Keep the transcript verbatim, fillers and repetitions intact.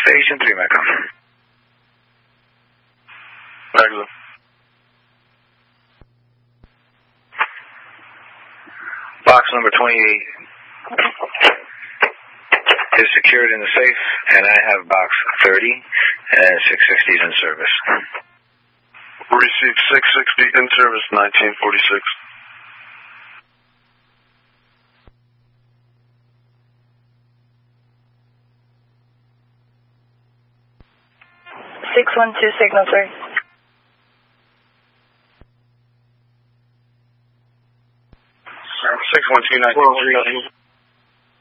Station three, Mecca. Regular. Box number twenty-eight is secured in the safe, and I have box thirty, and six sixty is in service. Received six sixty in service, nineteen forty-six. six one two signal, sir. six one two, nineteen forty-seven.